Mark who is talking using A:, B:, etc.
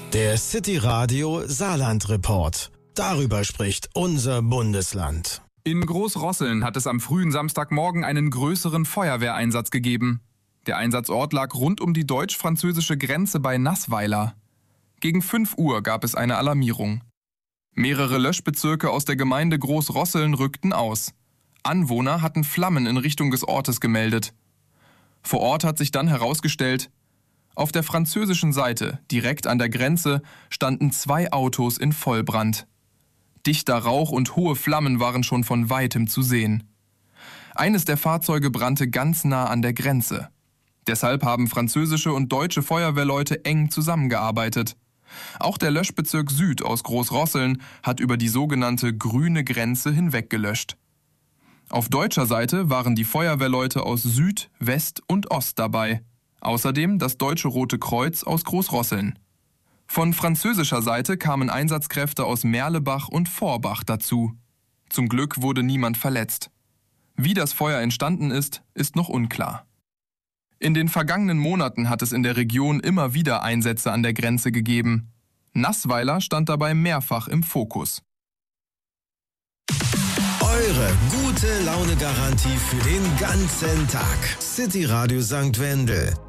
A: Der City Radio Saarland Report. Darüber spricht unser Bundesland.
B: In Großrosseln hat es am frühen Samstagmorgen einen größeren Feuerwehreinsatz gegeben. Der Einsatzort lag rund um die deutsch-französische Grenze bei Nassweiler. Gegen 5 Uhr gab es eine Alarmierung. Mehrere Löschbezirke aus der Gemeinde Großrosseln rückten aus. Anwohner hatten Flammen in Richtung des Ortes gemeldet. Vor Ort hat sich dann herausgestellt, auf der französischen Seite, direkt an der Grenze, standen 2 Autos in Vollbrand. Dichter Rauch und hohe Flammen waren schon von weitem zu sehen. Eines der Fahrzeuge brannte ganz nah an der Grenze. Deshalb haben französische und deutsche Feuerwehrleute eng zusammengearbeitet. Auch der Löschbezirk Süd aus Großrosseln hat über die sogenannte grüne Grenze hinweg gelöscht. Auf deutscher Seite waren die Feuerwehrleute aus Süd, West und Ost dabei. Außerdem das Deutsche Rote Kreuz aus Großrosseln. Von französischer Seite kamen Einsatzkräfte aus Merlebach und Vorbach dazu. Zum Glück wurde niemand verletzt. Wie das Feuer entstanden ist, ist noch unklar. In den vergangenen Monaten hat es in der Region immer wieder Einsätze an der Grenze gegeben. Nassweiler stand dabei mehrfach im Fokus.
A: Eure gute Laune-Garantie für den ganzen Tag. City Radio St. Wendel.